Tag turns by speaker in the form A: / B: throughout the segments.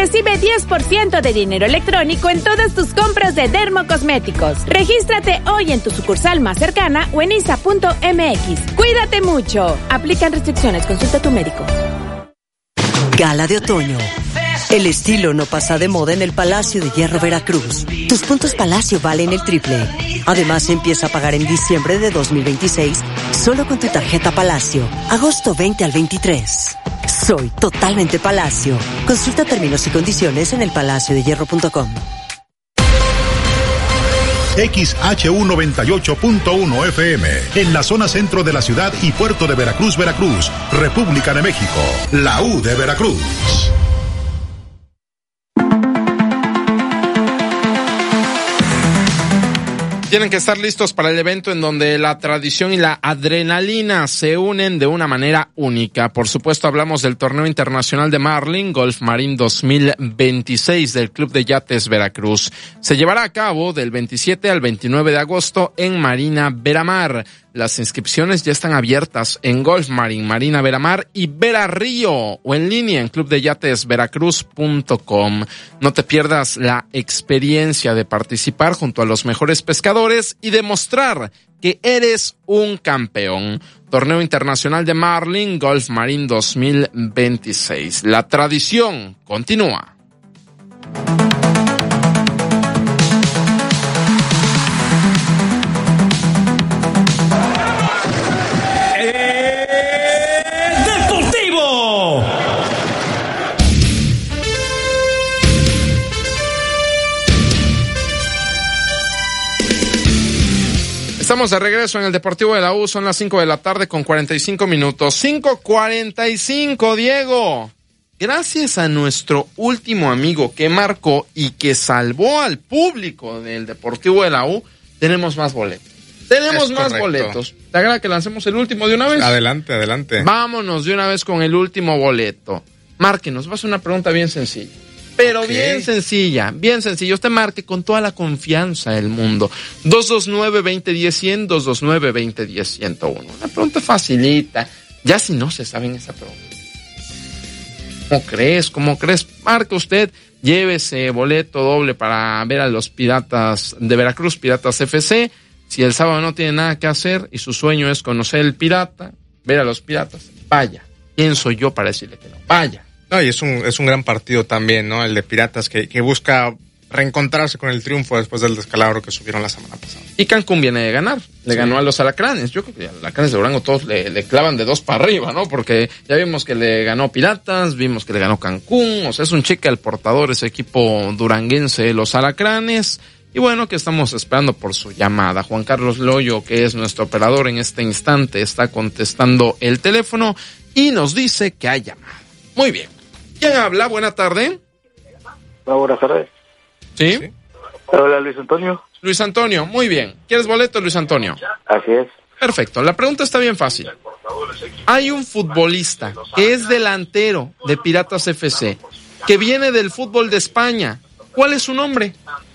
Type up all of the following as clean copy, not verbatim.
A: Recibe 10% de dinero electrónico en todas tus compras de dermocosméticos. Regístrate hoy en tu sucursal más cercana o en isa.mx. Cuídate mucho. Aplican restricciones. Consulta a tu médico.
B: Gala de otoño. El estilo no pasa de moda en el Palacio de Hierro Veracruz. Tus puntos Palacio valen el triple. Además, empieza a pagar en diciembre de 2026 solo con tu tarjeta Palacio. Agosto 20 al 23. Soy totalmente Palacio. Consulta términos y condiciones en elpalaciodehierro.com.
C: XHU98.1 FM, en la zona centro de la ciudad y puerto de Veracruz, Veracruz, República de México, la U de Veracruz.
D: Tienen que estar listos para el evento en donde la tradición y la adrenalina se unen de una manera única. Por supuesto, hablamos del Torneo Internacional de Marlin Golf Marine 2026 del Club de Yates Veracruz. Se llevará a cabo del 27 al 29 de agosto en Marina Veramar. Las inscripciones ya están abiertas en Golf Marine, Marina Veramar y Vera Río, o en línea en clubdeyatesveracruz.com. No te pierdas la experiencia de participar junto a los mejores pescadores y demostrar que eres un campeón. Torneo Internacional de Marlin Golf Marine 2026. La tradición continúa. Estamos de regreso en el Deportivo de la U, son las 5 de la tarde con 45 minutos. 5:45, Diego. Gracias a nuestro último amigo que marcó y que salvó al público del Deportivo de la U, tenemos más boletos. Tenemos más boletos. ¿Te agrada que lancemos el último de una vez?
E: Adelante, adelante.
D: Vámonos de una vez con el último boleto. Márquenos, va a ser una pregunta bien sencilla. Pero bien sencilla, bien sencilla. Usted marque con toda la confianza del mundo. 229-2010-100, 229-2010-101. Una pregunta facilita. Ya si no se saben esa pregunta. ¿Cómo crees? Marque usted, llévese boleto doble para ver a los Piratas de Veracruz, Piratas FC. Si el sábado no tiene nada que hacer y su sueño es conocer el Pirata, ver a los Piratas, vaya. ¿Quién soy yo para decirle que no? Vaya.
E: No, y es un gran partido también, ¿no? El de Piratas que busca reencontrarse con el triunfo después del descalabro que subieron la semana pasada.
D: Y Cancún viene de ganar, le ganó a los Alacranes. Yo creo que a los Alacranes de Durango todos le clavan de 2 para arriba, ¿no? Porque ya vimos que le ganó Piratas, vimos que le ganó Cancún, o sea, es un cheque al portador ese equipo duranguense de los Alacranes. Y bueno, que estamos esperando por su llamada. Juan Carlos Loyo, que es nuestro operador en este instante, está contestando el teléfono y nos dice que hay llamada. Muy bien. ¿Quién habla? Buena tarde.
F: Buenas tardes.
D: ¿Sí?
F: Hola, Luis Antonio.
D: Luis Antonio, muy bien. ¿Quieres boleto, Luis Antonio?
F: Así es.
D: Perfecto. La pregunta está bien fácil. Hay un futbolista que es delantero de Piratas FC, que viene del fútbol de España. ¿Cuál es su nombre?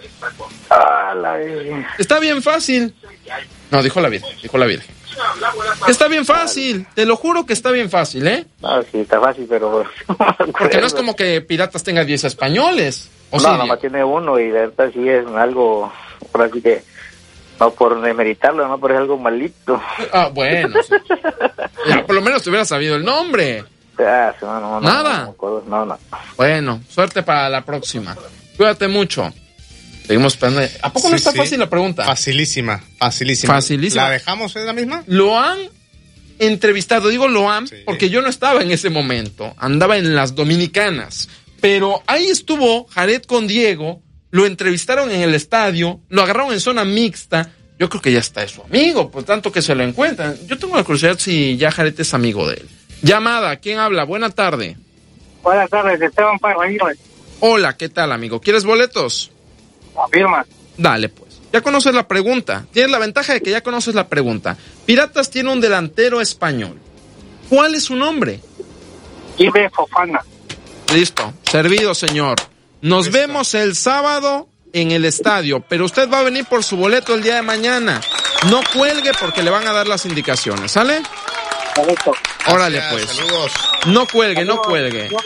D: Está bien fácil. No, dijo la Virgen. Está bien fácil, te lo juro que está bien fácil, ¿eh?
F: No, sí, está fácil, pero...
D: Porque no es como que Piratas tenga 10 españoles.
F: ¿O no, nomás tiene uno y la verdad sí es algo, por así que, no por demeritarlo, no, pero es algo malito.
D: Ah, bueno. Sí. Por lo menos te hubiera sabido el nombre.
F: No,
D: ¿nada?
F: No.
D: Bueno, suerte para la próxima. Cuídate mucho. Seguimos esperando. ¿A poco no está fácil la pregunta?
E: Facilísima. ¿La dejamos? ¿Es la misma?
D: Lo han entrevistado, digo lo han, porque yo no estaba en ese momento, andaba en las Dominicanas, pero ahí estuvo Jared con Diego, lo entrevistaron en el estadio, lo agarraron en zona mixta, yo creo que ya está, es su amigo, por tanto que se lo encuentran. Yo tengo la curiosidad si ya Jared es amigo de él. Llamada, ¿quién habla? Buena tarde.
G: Buenas tardes, Esteban Parraíno.
D: Hola, ¿qué tal, amigo? ¿Quieres boletos?
G: Afirma.
D: Dale, pues. Ya conoces la pregunta. Tienes la ventaja de que ya conoces la pregunta. Piratas tiene un delantero español. ¿Cuál es su nombre?
G: Ibe Fofana.
D: Listo. Servido, señor. Nos vemos el sábado en el estadio, pero usted va a venir por su boleto el día de mañana. No cuelgue porque le van a dar las indicaciones, ¿sale?
G: Correcto.
D: Órale, pues.
E: Saludos.
D: No cuelgue.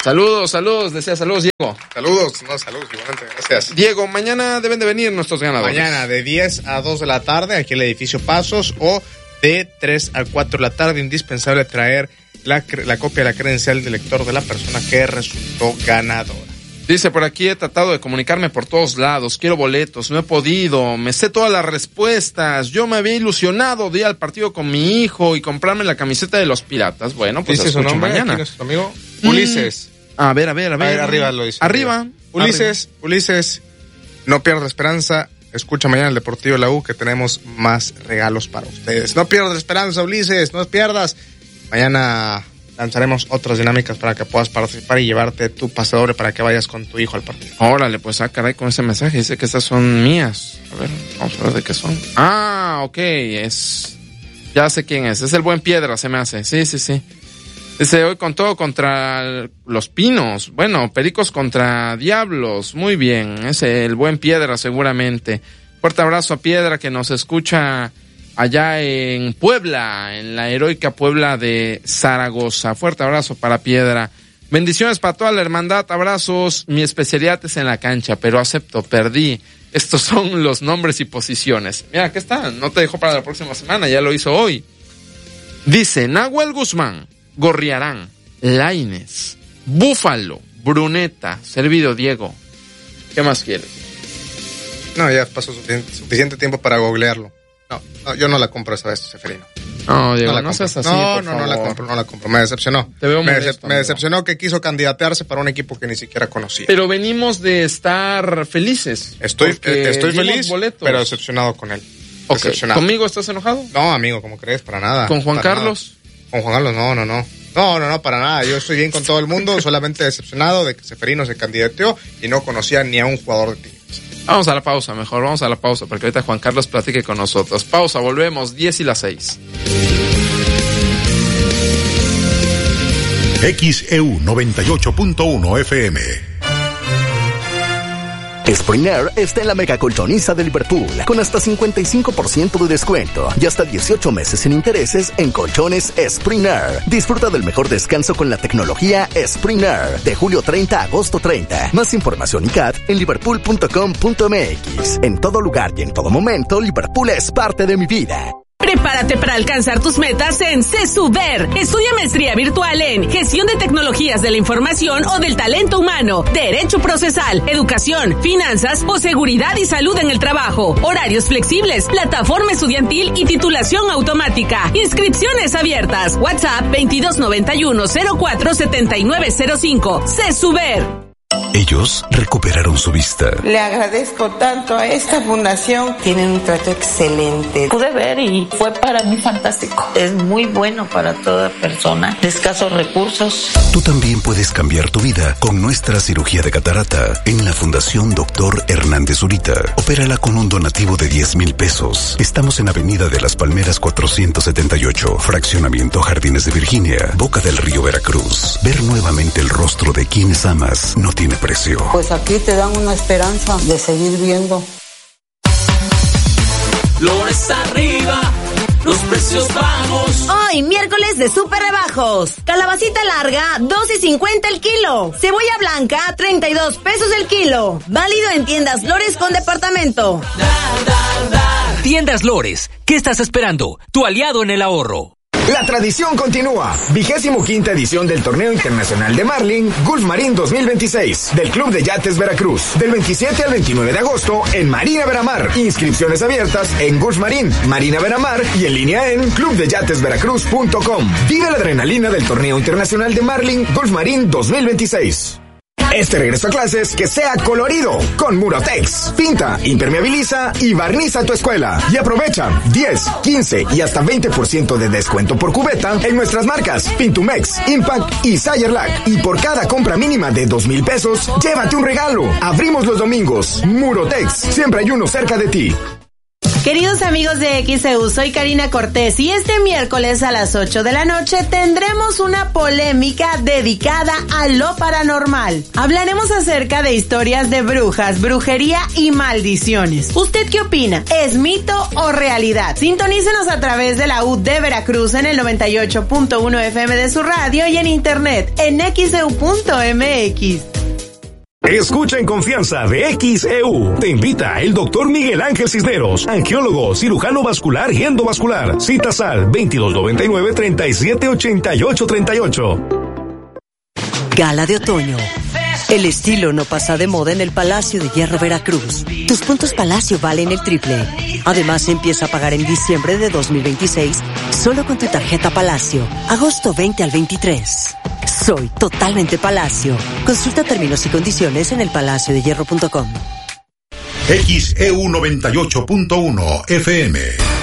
D: Saludos, decía saludos, Diego.
E: Saludos, igualmente, gracias.
D: Diego, mañana deben de venir nuestros ganadores.
E: Mañana de 10 a 2 de la tarde, aquí en el edificio Pasos, o de 3 a 4 de la tarde, indispensable traer la copia de la credencial del lector de la persona que resultó ganadora.
D: Dice por aquí, he tratado de comunicarme por todos lados, quiero boletos, no he podido, me sé todas las respuestas, yo me había ilusionado de ir al partido con mi hijo y comprarme la camiseta de los Piratas. Bueno, pues
E: ¿dice su nombre
D: mañana.
E: Aquí nuestro amigo Ulises.
D: A ver.
E: Arriba lo dice.
D: Arriba.
E: Ulises, no pierdas la esperanza, escucha mañana el Deportivo de la U que tenemos más regalos para ustedes. No pierdas la esperanza, Ulises, no pierdas. Mañana lanzaremos otras dinámicas para que puedas participar y llevarte tu pase doble para que vayas con tu hijo al partido.
D: Órale, pues caray con ese mensaje. Dice que estas son mías. A ver, vamos a ver de qué son. Ok, ya sé quién es. Es el Buen Piedra, se me hace. Sí. Dice, hoy con todo contra los Pinos. Bueno, Pericos contra Diablos. Muy bien, es el Buen Piedra seguramente. Fuerte abrazo a Piedra que nos escucha allá en Puebla, en la heroica Puebla de Zaragoza. Fuerte abrazo para Piedra. Bendiciones para toda la hermandad, abrazos. Mi especialidad es en la cancha, pero acepto, perdí. Estos son los nombres y posiciones. Mira, aquí está, no te dejo para la próxima semana, ya lo hizo hoy. Dice, Nahuel Guzmán, Gorriarán, Lainez, Búfalo, Bruneta, servido Diego. ¿Qué más quieres?
E: No, ya pasó suficiente tiempo para googlearlo. No, yo no la compro esa vez, Seferino.
D: No, Diego, no seas así,
E: no la compro. Me decepcionó.
D: Te veo molesto,
E: me decepcionó que quiso candidatearse para un equipo que ni siquiera conocía.
D: Pero venimos de estar felices.
E: Estoy feliz,
D: boletos.
E: Pero decepcionado con él.
D: Okay. Decepcionado. ¿Conmigo estás enojado?
E: No, amigo, ¿cómo crees? Para nada.
D: ¿Con Juan Carlos?
E: Nada. Con Juan Carlos, no, para nada. Yo estoy bien con todo el mundo, solamente decepcionado de que Seferino se candidateó y no conocía ni a un jugador de Tigres.
D: Vamos a la pausa, porque ahorita Juan Carlos platique con nosotros. Pausa, volvemos, 10:06.
C: XEU 98.1 FM.
H: Spring Air está en la mega colchoniza de Liverpool, con hasta 55% de descuento y hasta 18 meses sin intereses en colchones Spring Air. Disfruta del mejor descanso con la tecnología Spring Air, de julio 30 a agosto 30. Más información y CAT en liverpool.com.mx. En todo lugar y en todo momento, Liverpool es parte de mi vida.
A: Prepárate para alcanzar tus metas en CESUBER. Estudia maestría virtual en Gestión de Tecnologías de la Información o del Talento Humano, Derecho Procesal, Educación, Finanzas o Seguridad y Salud en el Trabajo. Horarios flexibles, plataforma estudiantil y titulación automática. Inscripciones abiertas. WhatsApp 2291-047905. CESUBER.
I: Ellos recuperaron su vista.
J: Le agradezco tanto a esta fundación. Tienen un trato excelente.
K: Pude ver y fue para mí fantástico. Es muy bueno para toda persona de escasos recursos.
I: Tú también puedes cambiar tu vida con nuestra cirugía de catarata en la Fundación Dr. Hernández Zurita. Opérala con un donativo de 10,000 pesos. Estamos en Avenida de las Palmeras 478, Fraccionamiento Jardines de Virginia, Boca del Río, Veracruz. Ver nuevamente el rostro de quienes amas no tiene precio.
J: Pues aquí te dan una esperanza de seguir viendo.
L: Flores arriba, los precios bajos.
M: Hoy, miércoles de súper rebajos. Calabacita larga, 2.50 el kilo. Cebolla blanca, 32 pesos el kilo. Válido en tiendas Lores con departamento.
N: Tiendas Lores, ¿qué estás esperando? Tu aliado en el ahorro.
O: La tradición continúa. 25ª edición del Torneo Internacional de Marlin Gulf Marín 2026 del Club de Yates Veracruz. Del 27 al 29 de agosto en Marina Veramar. Inscripciones abiertas en Gulf Marín, Marina Veramar y en línea en clubdeyatesveracruz.com. Vive la adrenalina del Torneo Internacional de Marlin Gulf Marín 2026. Este regreso a clases que sea colorido con Murotex. Pinta, impermeabiliza y barniza tu escuela. Y aprovecha 10, 15 y hasta 20% de descuento por cubeta en nuestras marcas Pintumex, Impact y Sayerlac. Y por cada compra mínima de 2,000 pesos, llévate un regalo. Abrimos los domingos. Murotex, siempre hay uno cerca de ti.
M: Queridos amigos de XEU, soy Karina Cortés y este miércoles a las 8 de la noche tendremos una polémica dedicada a lo paranormal. Hablaremos acerca de historias de brujas, brujería y maldiciones. ¿Usted qué opina? ¿Es mito o realidad? Sintonícenos a través de la U de Veracruz en el 98.1 FM de su radio y en internet en xeu.mx.
P: Escucha en confianza de XEU. Te invita el doctor Miguel Ángel Cisneros, angiólogo, cirujano vascular y endovascular. Citas al 2299-378838.
B: Gala de otoño. El estilo no pasa de moda en el Palacio de Hierro Veracruz. Tus puntos Palacio valen el triple. Además, empieza a pagar en diciembre de 2026 solo con tu tarjeta Palacio. Agosto 20 al 23. Soy totalmente Palacio. Consulta términos y condiciones en elpalaciodehierro.com.
C: XEU 98.1 FM.